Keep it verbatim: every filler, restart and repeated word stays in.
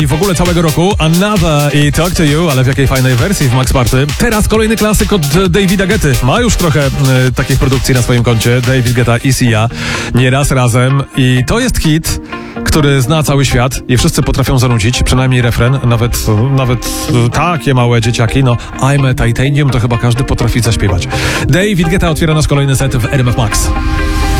I w ogóle całego roku Another i Talk to You, ale w jakiej fajnej wersji w Max Party. Teraz kolejny klasyk od Davida Guetty. Ma już trochę y, takich produkcji na swoim koncie. David Guetta i Sia. Nieraz razem. I to jest hit, który zna cały świat i wszyscy potrafią zanucić, przynajmniej refren, nawet, nawet takie małe dzieciaki. No, I'm a Titanium to chyba każdy potrafi zaśpiewać. David Guetta otwiera nasz kolejny set w R M F Max.